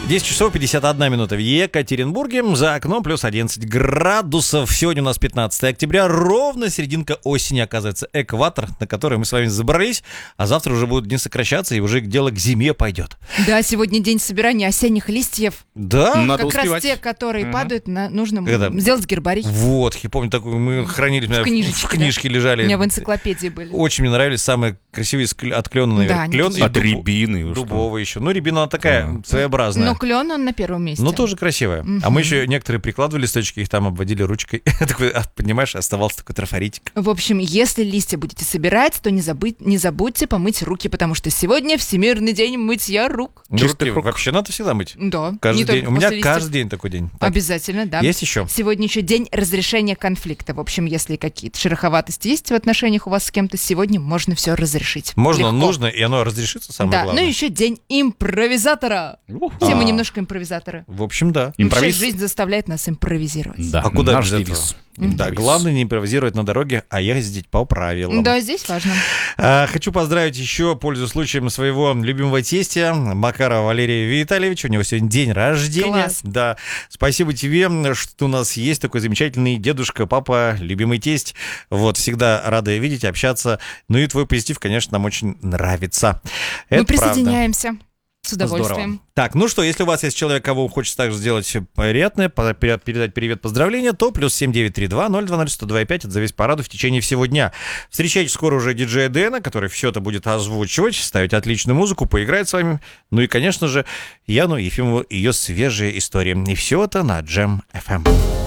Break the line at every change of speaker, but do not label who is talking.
10 часов 51 минута в Екатеринбурге. За окном плюс 11 градусов. Сегодня у нас 15 октября. Ровно серединка осени, оказывается. Экватор, на который мы с вами забрались. А завтра уже будут дни сокращаться, и уже дело к зиме пойдет.
Да, сегодня день собирания осенних листьев.
Да?
Надо
как
успевать.
раз те, которые падают, нужно
Когда?
сделать гербарий.
Вот, я помню, такую мы хранили, у меня
книжечке,
в книжке лежали.
У меня в энциклопедии были.
Очень мне нравились самые красивые от клена, наверное.
Да, они
Клен
такие.
и
От рябины. вы что?
дубовая еще. Ну, рябина она такая своеобразная.
Но клен он на первом месте.
Ну, тоже красивая. А мы еще некоторые прикладывали листочки, их там обводили ручкой. Такой, понимаешь, оставался такой трафаретик.
В общем, если листья будете собирать, то не забудьте помыть руки, потому что сегодня Всемирный день мытья рук.
Руки вообще надо всегда мыть.
Да.
Каждый
не только
день. У меня
после листьев.
каждый день такой день. Так,
Обязательно, да.
есть еще?
Сегодня еще день разрешения конфликта. В общем, если какие-то шероховатости есть в отношениях у вас с кем-то, сегодня можно все разрешить.
Можно,
Легко.
нужно, и оно разрешится, самое
Да,
главное.
ну и еще день импровизатора. Все мы немножко импровизаторы.
В общем, да.
Вообще
Импровиз.
жизнь заставляет нас импровизировать.
Да,
А куда
наш
без этого?
девиз.
Да, главное не импровизировать на дороге, а ездить по правилам.
Да, здесь важно.
Хочу поздравить еще, пользуясь случаем, своего любимого тестя Макарова Валерия Витальевича. У него сегодня день рождения.
Класс.
Да. Спасибо тебе, что у нас есть такой замечательный дедушка, папа, любимый тесть. Вот, всегда рада видеть, общаться. Ну и твой позитив, конечно, нам очень нравится.
Мы
Это правда.
присоединяемся с удовольствием.
Здорово. Так, ну что, если у вас есть человек, кого хочется также сделать приятное, передать привет, поздравления, то плюс 7932-020-102.5, отзовись по раду в течение всего дня. Встречайте скоро уже диджея Дэна, который все это будет озвучивать, ставить отличную музыку, поиграет с вами. Ну и, конечно же, Яну Ефимову, ее свежие истории. И все это на Jam FM.